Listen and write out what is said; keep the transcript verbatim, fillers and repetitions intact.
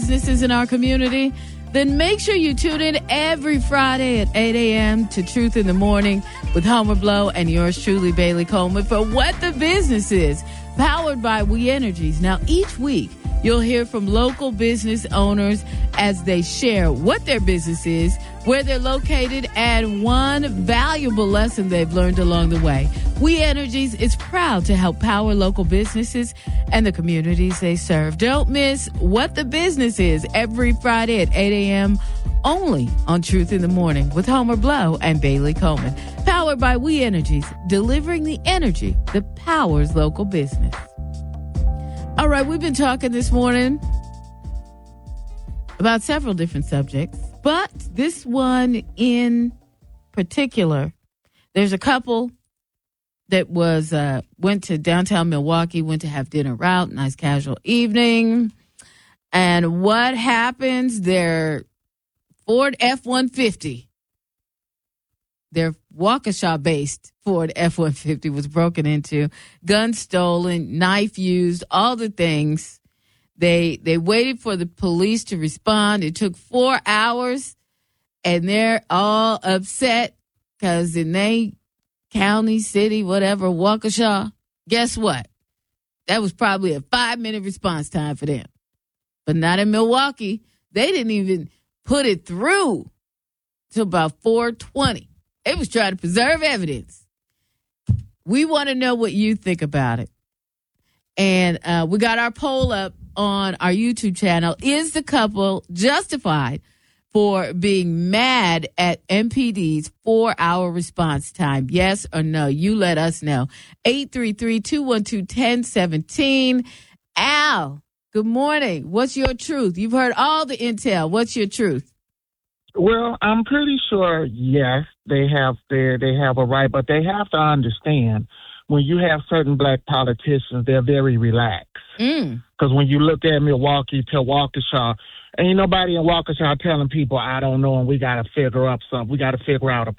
businesses in our community? Then make sure you tune in every Friday at eight a.m. to Truth in the Morning with Homer Blow and yours truly, Bailey Coleman, for What the Business Is, powered by We Energies. Now, each week, you'll hear from local business owners as they share what their business is, where they're located, and one valuable lesson they've learned along the way. We Energies is proud to help power local businesses and the communities they serve. Don't miss What the Business Is every Friday at eight a.m. only on Truth in the Morning with Homer Blow and Bailey Coleman. Powered by We Energies, delivering the energy that powers local business. All right, we've been talking this morning about several different subjects, but this one in particular, there's a couple that was uh, went to downtown Milwaukee, went to have dinner out, nice casual evening. And what happens? Their Ford F one fifty, their Waukesha-based Ford F one fifty was broken into, gun stolen, knife used, all the things. They they waited for the police to respond. It took four hours, and they're all upset because in they county, city, whatever, Waukesha, guess what? That was probably a five-minute response time for them. But not in Milwaukee. They didn't even put it through till about four twenty. They was trying to preserve evidence. We want to know what you think about it. And uh, we got our poll up on our YouTube channel. Is the couple justified for being mad at M P D's four-hour response time? Yes or no? You let us know. eight three three, two one two, one zero one seven. Al, good morning. What's your truth? You've heard all the intel. What's your truth? Well, I'm pretty sure, yes, they have their, they have a right, but they have to understand when you have certain black politicians, they're very relaxed. Mm. Because when you look at Milwaukee to Waukesha, ain't nobody in Waukesha telling people, I don't know, and we got to figure up something. We got to figure out a